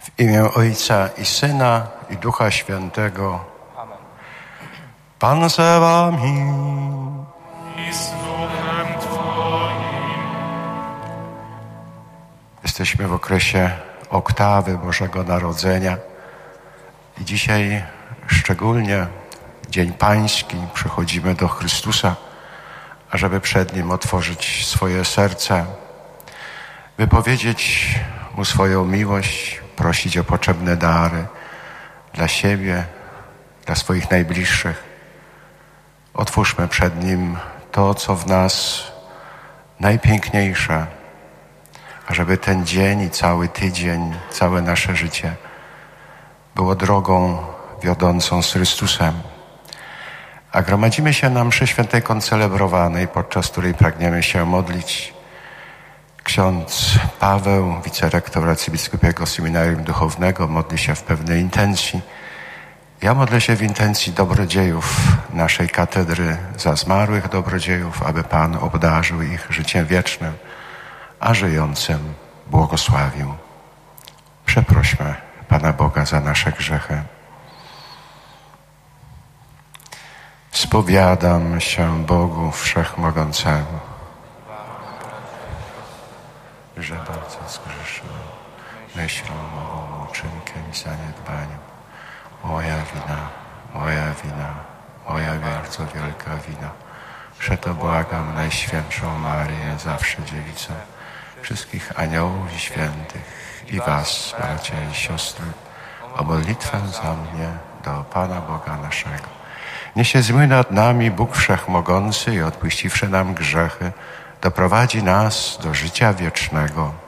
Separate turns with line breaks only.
W imię Ojca i Syna, i Ducha Świętego.
Amen.
Pan z wami.
I z duchem Twoim.
Jesteśmy w okresie oktawy Bożego Narodzenia i dzisiaj szczególnie Dzień Pański przychodzimy do Chrystusa, ażeby przed Nim otworzyć swoje serce, wypowiedzieć Mu swoją miłość, prosić o potrzebne dary dla siebie, dla swoich najbliższych. Otwórzmy przed Nim to, co w nas najpiękniejsze, ażeby ten dzień i cały tydzień, całe nasze życie było drogą wiodącą z Chrystusem. A gromadzimy się na mszy świętej koncelebrowanej, podczas której pragniemy się modlić. Ksiądz Paweł, wicerektor arcybiskupiego seminarium duchownego, modli się w pewnej intencji. Ja modlę się w intencji dobrodziejów naszej katedry, za zmarłych dobrodziejów, aby Pan obdarzył ich życiem wiecznym, a żyjącym błogosławił. Przeprośmy Pana Boga za nasze grzechy. Spowiadam się Bogu Wszechmogącemu, że bardzo zgrzeszyłem myślą, mową, uczynkiem i zaniedbaniem. Moja wina, moja bardzo wielka wina. Przeto błagam Najświętszą Maryję, zawsze Dziewicę, wszystkich aniołów i świętych i was, bracia i siostry, o modlitwę za mnie do Pana Boga naszego. Niech się zmiły nad nami Bóg Wszechmogący i odpuściwszy nam grzechy, doprowadzi nas do życia wiecznego.